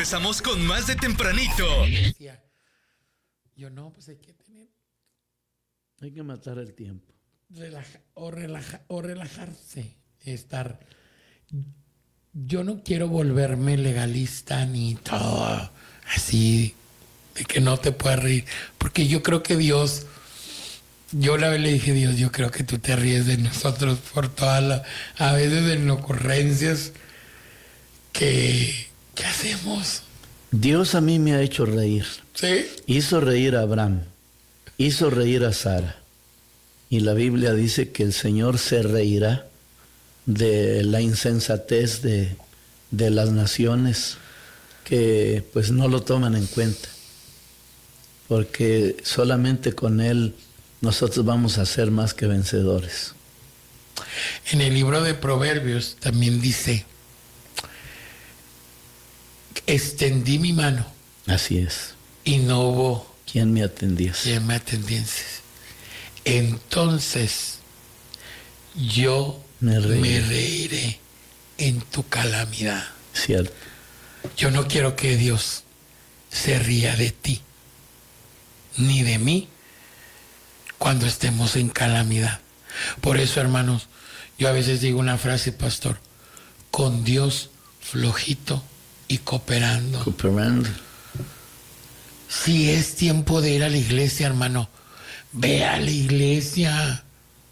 regresamos con más de Tempranito. Yo no, pues hay que matar el tiempo. Relajarse, yo no quiero volverme legalista ni todo así, de que no te puedas reír, porque yo creo que Dios, yo una vez le dije, Dios, yo creo que tú te ríes de nosotros por todas a veces en ocurrencias que hacemos. Dios a mí me ha hecho reír. ¿Sí? Hizo reír a Abraham, hizo reír a Sara. Y la Biblia dice que el Señor se reirá de la insensatez de las naciones que pues no lo toman en cuenta. Porque solamente con Él nosotros vamos a ser más que vencedores. En el libro de Proverbios también dice, extendí mi mano. Así es. Y no hubo quien me atendiese. Entonces yo me reiré en tu calamidad. Cierto. Yo no quiero que Dios se ría de ti, ni de mí, cuando estemos en calamidad. Por eso, hermanos, yo a veces digo una frase, pastor, con Dios flojito y cooperando. Si es tiempo de ir a la iglesia, hermano, ve a la iglesia.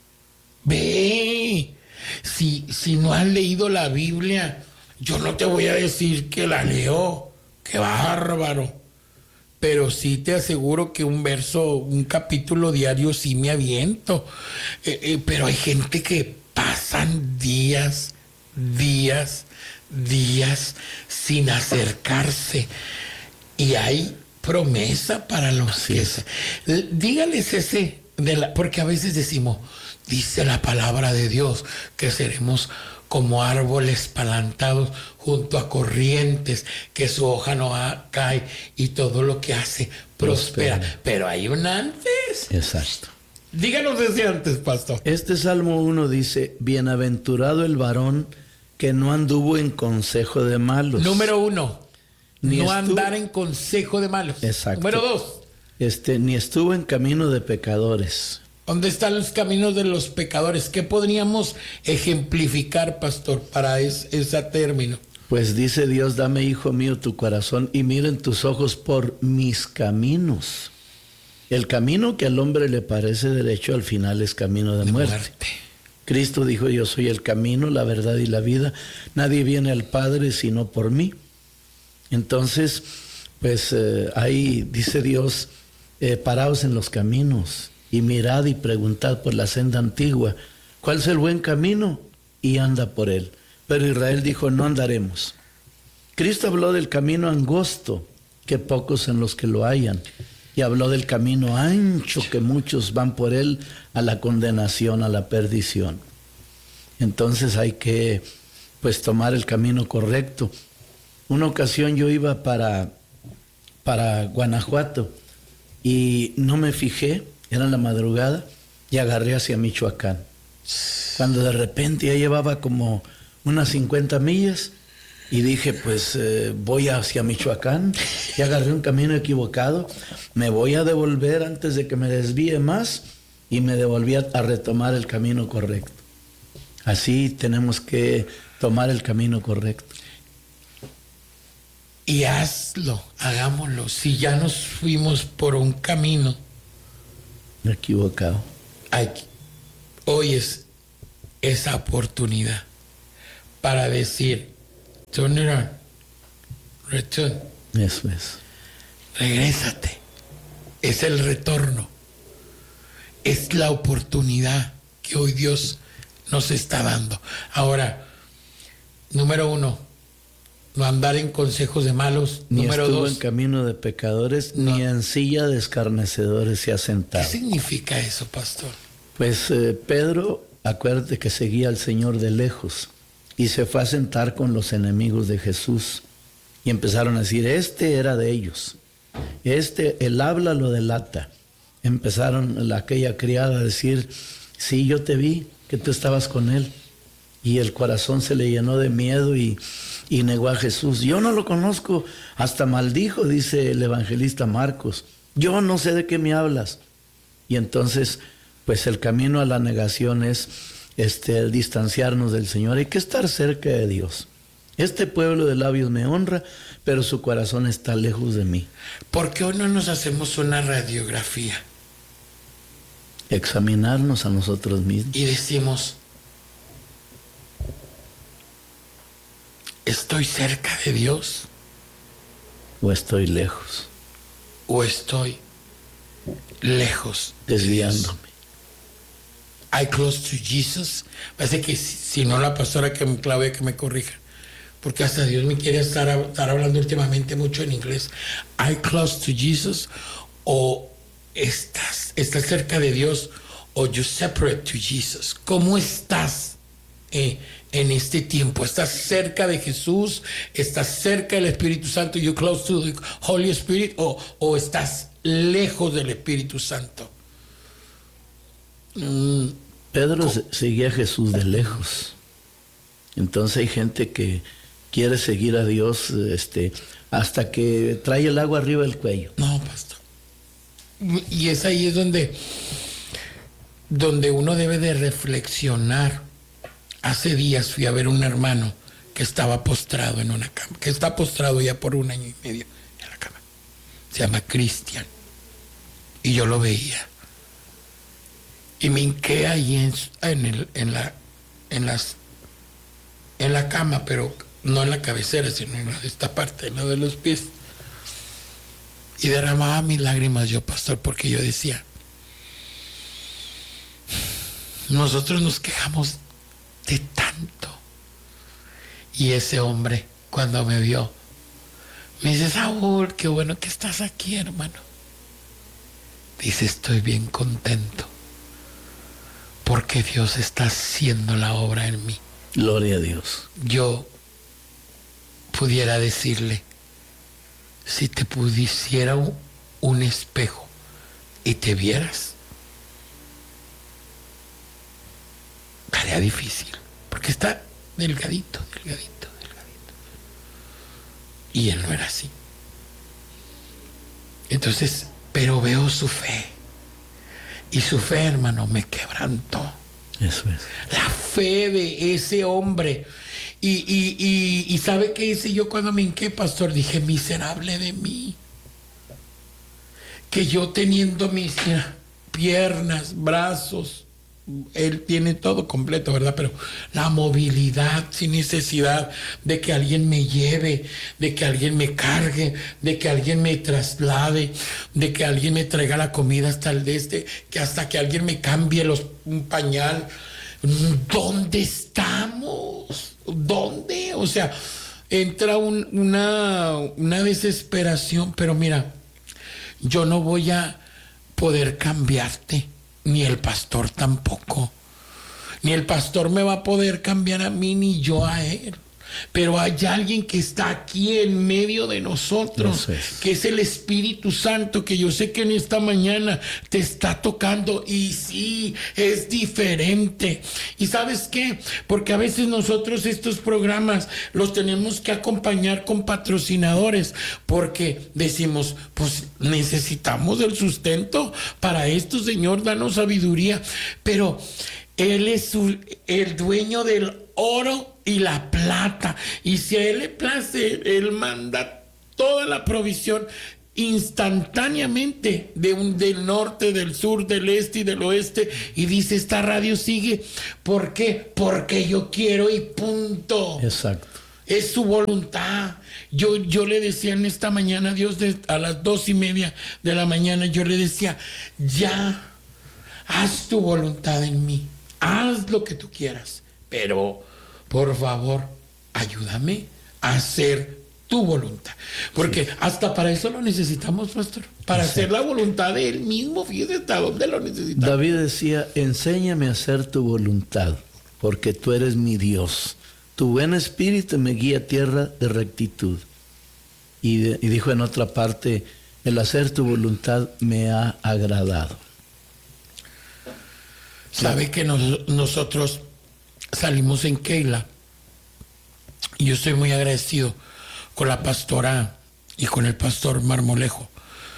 Ve. Si no has leído la Biblia, yo no te voy a decir que la leo. ¡Qué bárbaro! Pero sí te aseguro que un verso, un capítulo diario sí me aviento. Pero hay gente que pasan días sin acercarse. Y hay promesa para los que... Dígales ese, porque a veces decimos, dice la palabra de Dios, que seremos como árboles plantados junto a corrientes, que su hoja no cae y todo lo que hace prospera. Pero hay un antes. Exacto. Díganos desde antes, pastor. Este Salmo 1 dice, bienaventurado el varón que no anduvo en consejo de malos. Número 1, no andar en consejo de malos. Exacto. Número 2, ni estuvo en camino de pecadores. ¿Dónde están los caminos de los pecadores? ¿Qué podríamos ejemplificar, pastor, para ese término? Pues dice Dios, dame, hijo mío, tu corazón y miren tus ojos por mis caminos. El camino que al hombre le parece derecho, al final es camino de muerte. Cristo dijo, yo soy el camino, la verdad y la vida. Nadie viene al Padre sino por mí. Entonces, pues ahí dice Dios, paraos en los caminos y mirad y preguntad por la senda antigua, ¿cuál es el buen camino? Y anda por él. Pero Israel dijo, no andaremos. Cristo habló del camino angosto, que pocos son los que lo hallan. Y habló del camino ancho, que muchos van por él a la condenación, a la perdición. Entonces hay que, pues, tomar el camino correcto. Una ocasión yo iba para Guanajuato y no me fijé, era la madrugada, y agarré hacia Michoacán. Cuando de repente ya llevaba como unas 50 millas y dije, pues voy hacia Michoacán, y agarré un camino equivocado, me voy a devolver antes de que me desvíe más, y me devolví a retomar el camino correcto. Así tenemos que tomar el camino correcto. Y hazlo, hagámoslo. Si ya nos fuimos por un camino equivocado, hoy es esa oportunidad para decir, turn around, return. Eso es. Regrésate. Es el retorno. Es la oportunidad que hoy Dios nos está dando. Ahora, número 1, no andar en consejos de malos. Ni Número estuvo 2, en camino de pecadores, no. Ni en silla de escarnecedores se ha sentado. ¿Qué significa eso, pastor? Pues Pedro, acuérdate que seguía al Señor de lejos y se fue a sentar con los enemigos de Jesús y empezaron a decir, este era de ellos, el habla lo delata. Empezaron aquella criada a decir, sí, yo te vi que tú estabas con él. Y el corazón se le llenó de miedo y y negó a Jesús. Yo no lo conozco, hasta maldijo, dice el evangelista Marcos. Yo no sé de qué me hablas. Y entonces, pues el camino a la negación es el distanciarnos del Señor. Hay que estar cerca de Dios. Este pueblo de labios me honra, pero su corazón está lejos de mí. ¿Por qué hoy no nos hacemos una radiografía? Examinarnos a nosotros mismos. Y decimos, ¿estoy cerca de Dios? ¿O estoy lejos? ¿O estoy lejos? Desviándome. I close to Jesus. Parece que si no, la pastora que me clave, que me corrija. Porque hasta Dios me quiere estar hablando últimamente mucho en inglés. I close to Jesus. O estás cerca de Dios. O you separate to Jesus. ¿Cómo estás en este tiempo? ¿Estás cerca de Jesús? ¿Estás cerca del Espíritu Santo? You close to the Holy Spirit. ¿O estás lejos del Espíritu Santo? Pedro seguía a Jesús de lejos. Entonces hay gente que quiere seguir a Dios hasta que trae el agua arriba del cuello. No, pastor. Y es ahí es donde uno debe de reflexionar. Hace días fui a ver un hermano que estaba postrado en una cama, que está postrado ya por 1 año y medio en la cama. Se llama Cristian. Y yo lo veía. Y me hinqué ahí en la cama, pero no en la cabecera, sino en esta parte, en lo de los pies. Y derramaba mis lágrimas yo, pastor, porque yo decía, nosotros nos quejamos de tanto. Y ese hombre, cuando me vio, me dice, Saúl, qué bueno que estás aquí, hermano. Dice, estoy bien contento, porque Dios está haciendo la obra en mí. Gloria a Dios. Yo pudiera decirle, si te pusiera un espejo y te vieras, estaría difícil, porque está delgadito. Y él no era así. Entonces, pero veo su fe. Y su fe, hermano, me quebrantó. Eso es. La fe de ese hombre. Y ¿sabe qué hice yo cuando me hinqué, pastor? Dije, miserable de mí. Que yo teniendo mis piernas, brazos, él tiene todo completo, ¿verdad? Pero la movilidad sin necesidad de que alguien me lleve, de que alguien me cargue, de que alguien me traslade, de que alguien me traiga la comida hasta que hasta que alguien me cambie un pañal. ¿Dónde estamos? ¿Dónde? O sea, entra una desesperación, pero mira, yo no voy a poder cambiarte. Ni el pastor tampoco. Ni el pastor me va a poder cambiar a mí, ni yo a él. Pero hay alguien que está aquí en medio de nosotros, que es el Espíritu Santo, que yo sé que en esta mañana te está tocando. Y sí, es diferente. ¿Y sabes qué? Porque a veces nosotros estos programas los tenemos que acompañar con patrocinadores, porque decimos, pues necesitamos el sustento para esto, Señor, danos sabiduría. Pero Él es el dueño del oro y la plata, y si a Él le place, Él manda toda la provisión instantáneamente del norte, del sur, del este y del oeste, y dice, esta radio sigue. ¿Por qué? Porque yo quiero y punto. Exacto. Es su voluntad. Yo le decía en esta mañana a Dios, a las 2:30 de la mañana, yo le decía, ya, haz tu voluntad en mí, haz lo que tú quieras, pero por favor, ayúdame a hacer tu voluntad. Porque sí, hasta para eso lo necesitamos, pastor. Para hacer la voluntad de Él mismo. Fíjese hasta dónde lo necesitamos. David decía, enséñame a hacer tu voluntad, porque tú eres mi Dios. Tu buen espíritu me guía a tierra de rectitud. Y dijo en otra parte, el hacer tu voluntad me ha agradado. ¿Sabe que nosotros salimos en Keila Y yo estoy muy agradecido con la pastora y con el pastor Marmolejo.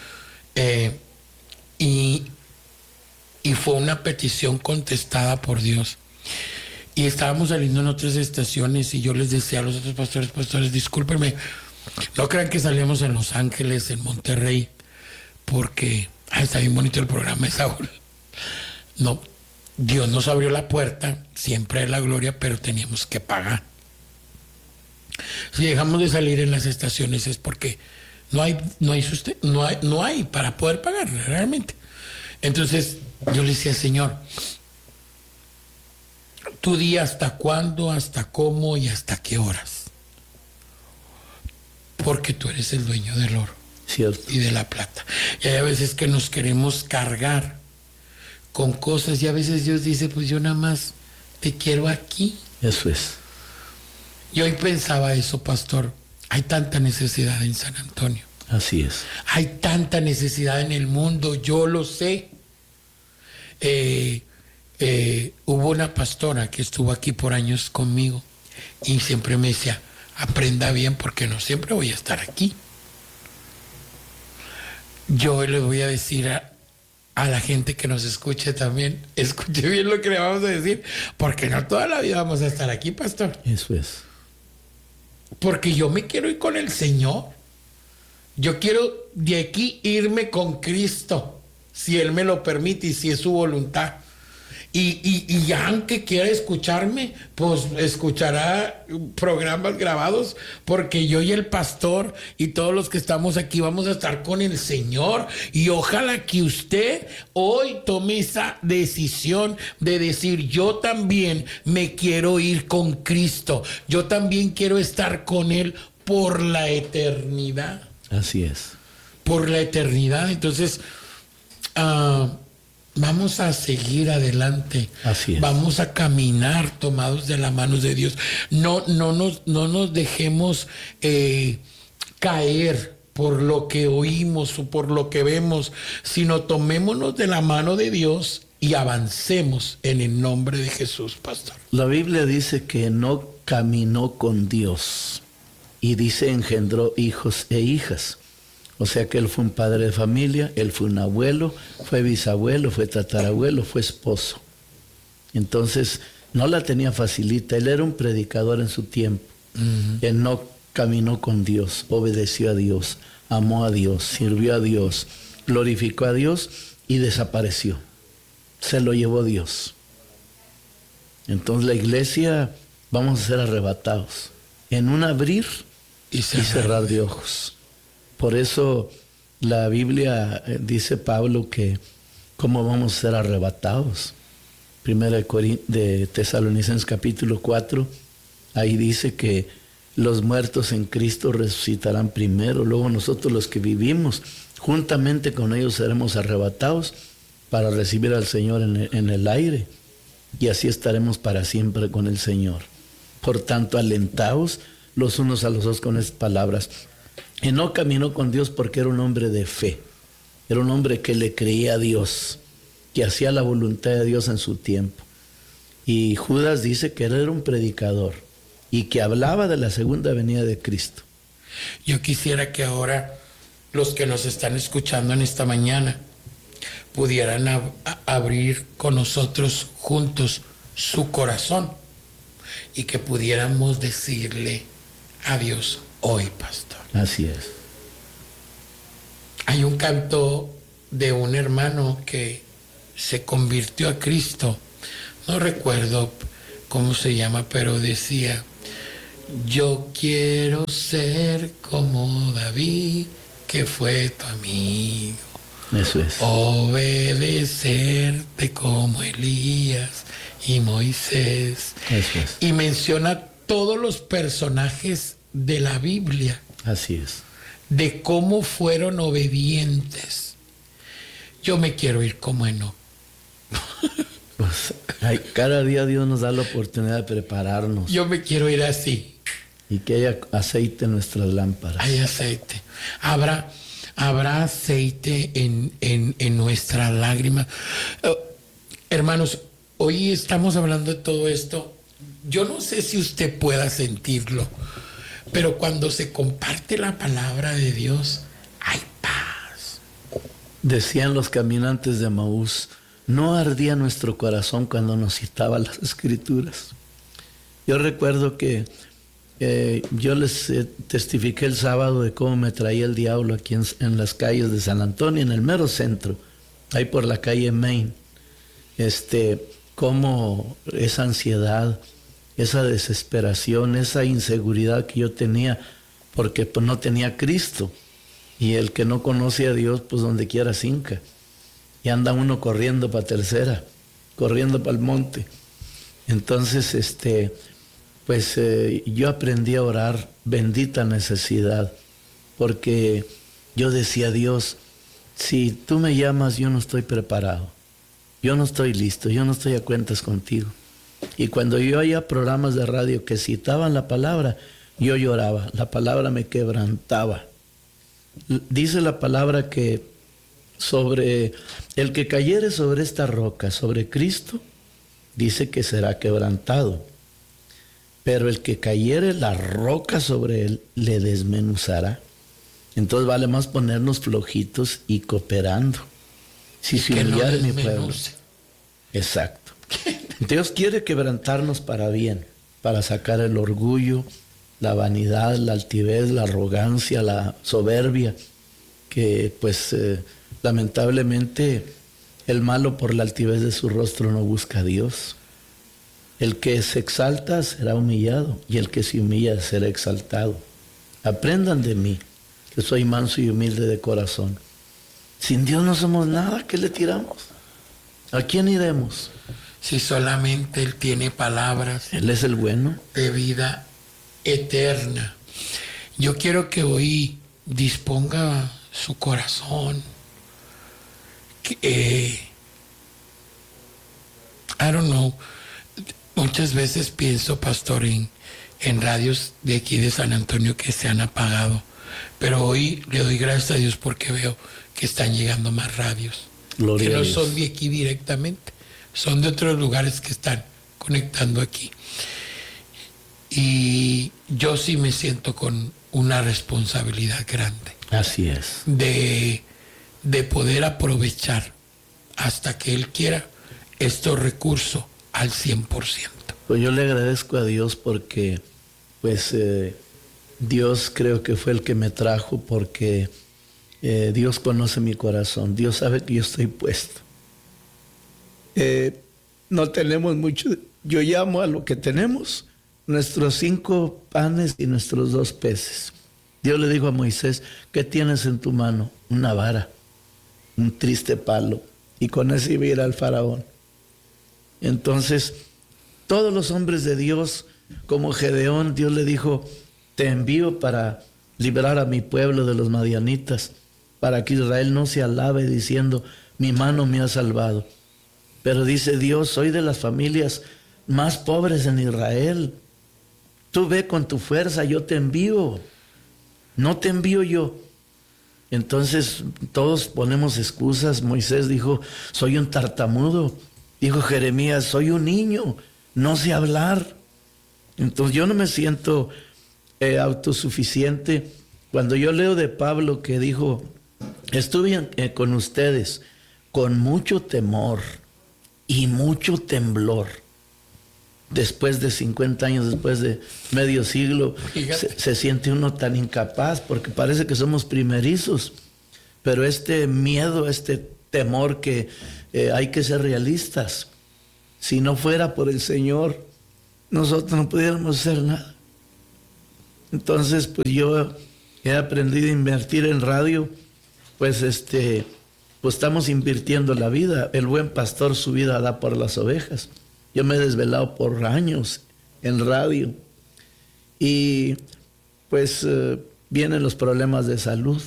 Y fue una petición contestada por Dios. Y estábamos saliendo en otras estaciones y yo les decía a los otros pastores, discúlpenme, no crean que salíamos en Los Ángeles, en Monterrey, porque está bien bonito el programa de Saúl. No, Dios nos abrió la puerta, siempre es la gloria, pero teníamos que pagar. Si dejamos de salir en las estaciones es porque no hay para poder pagar realmente. Entonces yo le decía, Señor, tú di hasta cuándo, hasta cómo y hasta qué horas. Porque tú eres el dueño del oro. Cierto. Y de la plata. Y hay a veces que nos queremos cargar con cosas y a veces Dios dice, pues yo nada más te quiero aquí. Eso es. Y hoy pensaba eso, pastor. Hay tanta necesidad en San Antonio. Así es. Hay tanta necesidad en el mundo, yo lo sé. Hubo una pastora que estuvo aquí por años conmigo y siempre me decía, aprenda bien porque no siempre voy a estar aquí. Yo le voy a decir a la gente que nos escuche también, escuche bien lo que le vamos a decir, porque no toda la vida vamos a estar aquí, pastor. Eso es. Porque yo me quiero ir con el Señor. Yo quiero de aquí irme con Cristo, si Él me lo permite y si es su voluntad. Y ya aunque quiera escucharme, pues escuchará programas grabados, porque yo y el pastor y todos los que estamos aquí vamos a estar con el Señor. Y ojalá que usted hoy tome esa decisión de decir, yo también me quiero ir con Cristo, yo también quiero estar con Él por la eternidad. Así es. Por la eternidad. Entonces, vamos a seguir adelante. Así es. Vamos a caminar tomados de la mano de Dios. No nos dejemos caer por lo que oímos o por lo que vemos, sino tomémonos de la mano de Dios y avancemos en el nombre de Jesús, pastor. La Biblia dice que Enoc caminó con Dios y dice engendró hijos e hijas. O sea que él fue un padre de familia, él fue un abuelo, fue bisabuelo, fue tatarabuelo, fue esposo. Entonces no la tenía facilita, él era un predicador en su tiempo. Él no caminó con Dios, obedeció a Dios, amó a Dios, sirvió a Dios, glorificó a Dios y desapareció. Se lo llevó Dios. Entonces la iglesia vamos a ser arrebatados en un abrir y cerrar de ojos. Por eso la Biblia dice Pablo que cómo vamos a ser arrebatados. Primera de Tesalonicenses capítulo 4, ahí dice que los muertos en Cristo resucitarán primero, luego nosotros los que vivimos juntamente con ellos seremos arrebatados para recibir al Señor en el aire, y así estaremos para siempre con el Señor. Por tanto, alentaos los unos a los otros con estas palabras. Enoc caminó con Dios porque era un hombre de fe, era un hombre que le creía a Dios, que hacía la voluntad de Dios en su tiempo. Y Judas dice que él era un predicador y que hablaba de la segunda venida de Cristo. Yo quisiera que ahora los que nos están escuchando en esta mañana pudieran abrir con nosotros juntos su corazón y que pudiéramos decirle a Dios hoy, pastor. Así es. Hay un canto de un hermano que se convirtió a Cristo, no recuerdo cómo se llama, pero decía: yo quiero ser como David, que fue tu amigo. Eso es. Obedecerte como Elías y Moisés. Eso es. Y menciona todos los personajes de la Biblia, Así es. de cómo fueron obedientes. Yo me quiero ir como Enoc. Pues, cada día Dios nos da la oportunidad de prepararnos. Yo me quiero ir así. Y que haya aceite en nuestras lámparas. Hay aceite. Habrá aceite en nuestras lágrimas. Hermanos, hoy estamos hablando de todo esto yo no sé si usted pueda sentirlo, pero cuando se comparte la palabra de Dios, hay paz. Decían los caminantes de Emaús, no ardía nuestro corazón cuando nos citaban las Escrituras. Yo recuerdo que yo les testifiqué el sábado de cómo me traía el diablo aquí en las calles de San Antonio, en el mero centro, ahí por la calle Main. Cómo esa ansiedad, esa desesperación, esa inseguridad que yo tenía, porque pues no tenía Cristo. Y el que no conoce a Dios, pues donde quiera cinca. Y anda uno corriendo para tercera, corriendo para el monte. Entonces, yo aprendí a orar, bendita necesidad, porque yo decía, Dios, si tú me llamas, yo no estoy preparado, yo no estoy listo, yo no estoy a cuentas contigo. Y cuando yo oía programas de radio que citaban la palabra, yo lloraba, la palabra me quebrantaba. Dice la palabra que sobre el que cayere sobre esta roca, sobre Cristo, dice que será quebrantado. Pero el que cayere la roca sobre él, le desmenuzará. Entonces vale más ponernos flojitos y cooperando. Si se humillara mi pueblo. Exacto. Dios quiere quebrantarnos para bien, para sacar el orgullo, la vanidad, la altivez, la arrogancia, la soberbia, que pues lamentablemente el malo por la altivez de su rostro no busca a Dios. El que se exalta será humillado y el que se humilla será exaltado. Aprendan de mí, que soy manso y humilde de corazón. Sin Dios no somos nada, ¿qué le tiramos? ¿A quién iremos? Si solamente Él tiene palabras. Él es el bueno. De vida eterna. Yo quiero que hoy disponga su corazón. I don't know. Muchas veces pienso, pastor, en radios de aquí de San Antonio que se han apagado. Pero hoy le doy gracias a Dios porque veo que están llegando más radios. Gloria que no a Dios. son de aquí directamente, son de otros lugares que están conectando aquí. Y yo sí me siento con una responsabilidad grande. Así es. De poder aprovechar hasta que Él quiera estos recursos al 100%. Pues yo le agradezco a Dios porque pues Dios creo que fue el que me trajo, porque Dios conoce mi corazón, Dios sabe que yo estoy puesto. No tenemos mucho, yo llamo a lo que tenemos, nuestros 5 panes y nuestros 2 peces. Dios le dijo a Moisés, ¿qué tienes en tu mano? Una vara, un triste palo, y con eso iba a ir al faraón. Entonces, todos los hombres de Dios, como Gedeón, Dios le dijo, te envío para librar a mi pueblo de los madianitas, para que Israel no se alabe diciendo, mi mano me ha salvado. Pero dice Dios, soy de las familias más pobres en Israel. Tú ve con tu fuerza, yo te envío. No te envío yo. Entonces todos ponemos excusas. Moisés dijo, soy un tartamudo. Dijo Jeremías, soy un niño, no sé hablar. Entonces yo no me siento autosuficiente. Cuando yo leo de Pablo que dijo, estuve con ustedes con mucho temor y mucho temblor. Después de 50 años, después de medio siglo, se siente uno tan incapaz porque parece que somos primerizos. Pero este miedo, este temor que hay que ser realistas. Si no fuera por el Señor, nosotros no pudiéramos hacer nada. Entonces, pues yo he aprendido a invertir en radio, pues estamos invirtiendo la vida. El buen pastor su vida da por las ovejas. Yo me he desvelado por años en radio y pues vienen los problemas de salud.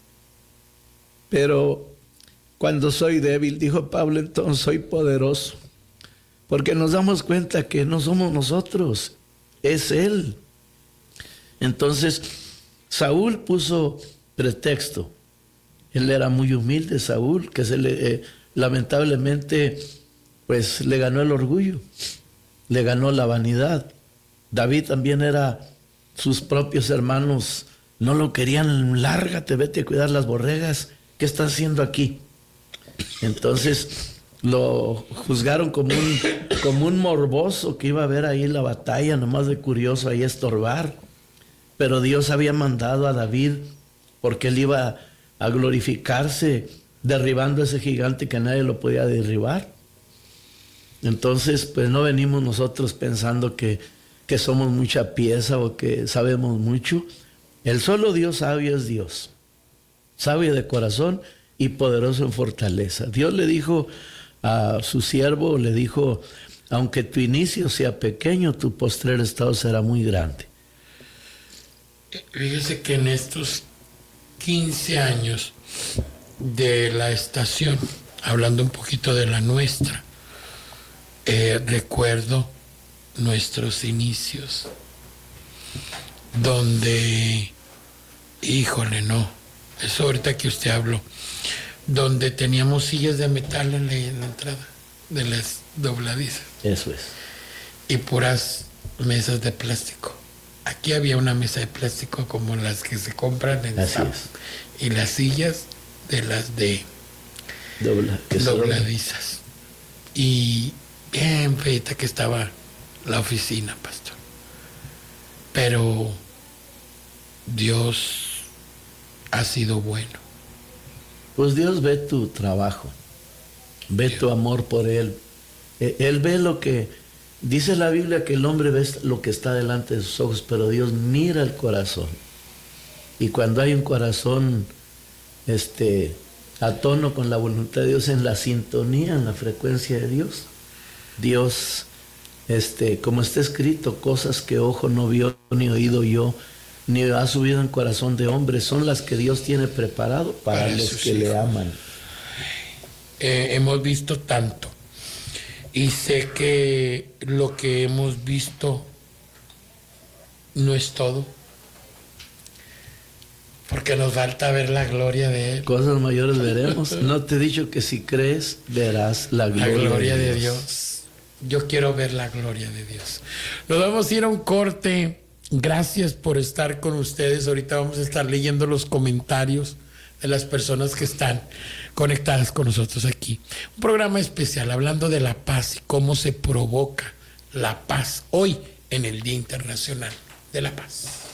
Pero cuando soy débil, dijo Pablo, entonces soy poderoso. Porque nos damos cuenta que no somos nosotros, es Él. Entonces, Saúl puso pretexto. Él era muy humilde, Saúl, que lamentablemente, pues le ganó el orgullo. le ganó la vanidad. David también sus propios hermanos no lo querían. Lárgate, vete a cuidar las borregas. ¿Qué estás haciendo aquí? Entonces lo juzgaron como un morboso que iba a ver ahí la batalla, nomás de curioso ahí a estorbar. Pero Dios había mandado a David porque él iba a glorificarse derribando a ese gigante que nadie lo podía derribar. Entonces, pues no venimos nosotros pensando que somos mucha pieza o que sabemos mucho. El solo Dios sabio es Dios, sabio de corazón y poderoso en fortaleza. Dios le dijo a su siervo, le dijo: aunque tu inicio sea pequeño, tu postrer estado será muy grande. Fíjese que en estos 15 años de la estación, hablando un poquito de la nuestra, recuerdo nuestros inicios, donde, híjole, no, eso ahorita que usted habló, donde teníamos sillas de metal en la entrada de las dobladizas. Eso es. Y puras mesas de plástico. Aquí había una mesa de plástico como las que se compran en Así Sam, es. y las sillas de las de dobladizas. Y bien feita que estaba la oficina, pastor. Pero Dios ha sido bueno. Pues Dios ve tu trabajo, ve tu amor por Él. Él ve lo que, dice la Biblia que el hombre ve lo que está delante de sus ojos, pero Dios mira el corazón. Y cuando hay un corazón a tono con la voluntad de Dios, en la sintonía, en la frecuencia de Dios, Dios, como está escrito, cosas que ojo no vio, ni oído yo, ni ha subido en corazón de hombre, son las que Dios tiene preparado para los que le aman. Hemos visto tanto, y sé que lo que hemos visto no es todo, porque nos falta ver la gloria de Él. Cosas mayores veremos. No te he dicho que si crees, verás la gloria de Dios. Yo quiero ver la gloria de Dios. Nos vamos a ir a un corte. Gracias por estar con ustedes. Ahorita vamos a estar leyendo los comentarios de las personas que están conectadas con nosotros aquí. Un programa especial hablando de la paz y cómo se provoca la paz hoy en el Día Internacional de la Paz.